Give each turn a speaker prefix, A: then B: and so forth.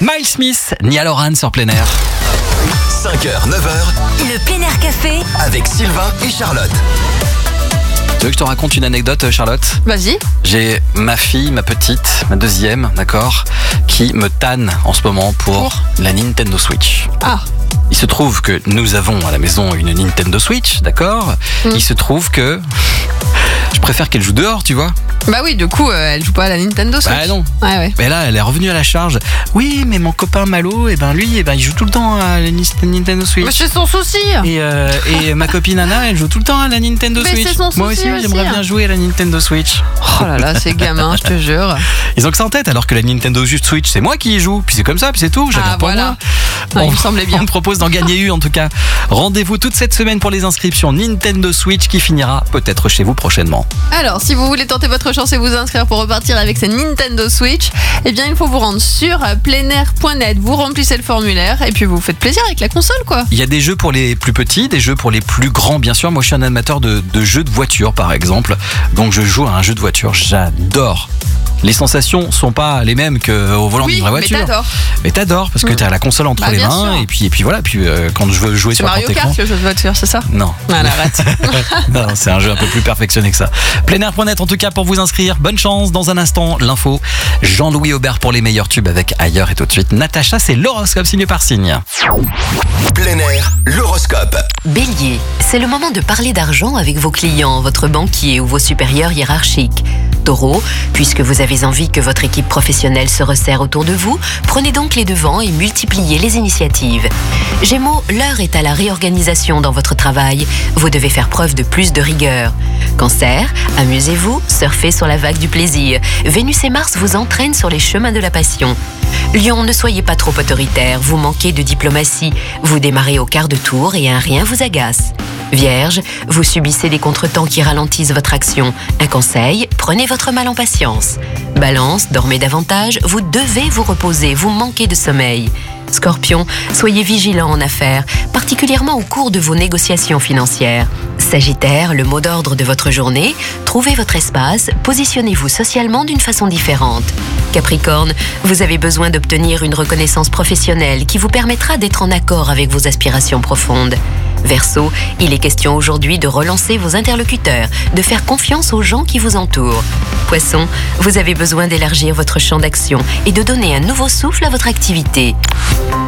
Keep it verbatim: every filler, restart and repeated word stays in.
A: Miles Smith, Nia Loran sur Plein Air.
B: cinq heures, neuf heures.
C: Le Plein Air Café
B: Avec Sylvain et Charlotte.
A: Tu veux que je te raconte une anecdote, Charlotte ?
D: Vas-y.
A: J'ai ma fille, ma petite, ma deuxième, d'accord, qui me tanne en ce moment pour,
D: Pour
A: la Nintendo Switch.
D: Ah.
A: Il se trouve que nous avons à la maison une Nintendo Switch, d'accord ?
D: Mm.
A: Il se trouve que je préfère qu'elle joue dehors, tu vois ?
D: Bah oui, du coup, euh, elle joue pas à la Nintendo Switch.
A: Bah non.
D: Ouais, ouais.
A: Mais là, elle est revenue à la charge. Oui, mais mon copain Malo, eh ben lui, eh ben il joue tout le temps à la Ni- Nintendo Switch.
D: Mais c'est son souci.
A: Et, euh, et ma copine Anna, elle joue tout le temps à la Nintendo
D: Mais
A: Switch.
D: c'est son
A: Moi
D: souci
A: aussi,
D: aussi,
A: j'aimerais
D: hein.
A: bien jouer à la Nintendo Switch.
D: Oh là là, ces gamins, je te jure.
A: Ils ont que ça en tête, alors que la Nintendo Switch, c'est moi qui y joue. Puis c'est comme ça, puis c'est tout. Chacun
D: Ah,
A: pour
D: voilà.
A: moi.
D: Ouais, il
A: on,
D: me semblait bien.
A: on me propose d'en gagner une en tout cas. Rendez-vous toute cette semaine pour les inscriptions Nintendo Switch qui finira peut-être chez vous prochainement.
D: Alors, si vous voulez tenter votre chance et vous inscrire pour repartir avec cette Nintendo Switch, eh bien, il faut vous rendre sur pleinair point net. Vous remplissez le formulaire et puis vous vous faites plaisir avec la console, quoi.
A: Il y a des jeux pour les plus petits, des jeux pour les plus grands, bien sûr. Moi, je suis un amateur de, de jeux de voiture, par exemple. Donc, je joue à un jeu de voiture. J'adore. Les sensations sont pas les mêmes qu'au volant
D: Oui,
A: d'une vraie
D: mais
A: voiture.
D: t'adores.
A: Mais t'adores parce que
D: Mm.
A: t'as la console entre
D: Bah,
A: les
D: bien
A: mains
D: sûr.
A: et puis et puis voilà. Puis euh, quand je veux jouer
D: C'est
A: sur un
D: Mario
A: grand écran.
D: Kart, le jeu de voiture, c'est ça?
A: Non.
D: Voilà, arrête.
A: non, c'est un jeu un peu plus perfectionné que ça. pleinair point net en tout cas pour vous inscrire. Bonne chance. Dans un instant, l'info. Jean-Louis Aubert pour les meilleurs tubes avec Ailleurs et tout de suite. Natacha, c'est l'horoscope signe par signe.
B: Plein air, l'horoscope.
C: Bélier, c'est le moment de parler d'argent avec vos clients, votre banquier ou vos supérieurs hiérarchiques. Taureau, puisque vous avez envie que votre équipe professionnelle se resserre autour de vous, prenez donc les devants et multipliez les initiatives. Gémeaux, l'heure est à la réorganisation dans votre travail. Vous devez faire preuve de plus de rigueur. Cancer, amusez-vous, surfez sur la vague du plaisir. Vénus et Mars vous entraînent sur les chemins de la passion. Lion, ne soyez pas trop autoritaire, vous manquez de diplomatie. Vous démarrez au quart de tour et un rien vous agace. Vierge, vous subissez des contretemps qui ralentissent votre action. Un conseil, prenez votre mal en patience. Balance, dormez davantage, vous devez vous reposer, vous manquez de sommeil. Scorpion, soyez vigilant en affaires, particulièrement au cours de vos négociations financières. Sagittaire, le mot d'ordre de votre journée, trouvez votre espace, positionnez-vous socialement d'une façon différente. Capricorne, vous avez besoin d'obtenir une reconnaissance professionnelle qui vous permettra d'être en accord avec vos aspirations profondes. Verseau, il est question aujourd'hui de relancer vos interlocuteurs, de faire confiance aux gens qui vous entourent. Poisson, vous avez besoin d'élargir votre champ d'action et de donner un nouveau souffle à votre activité.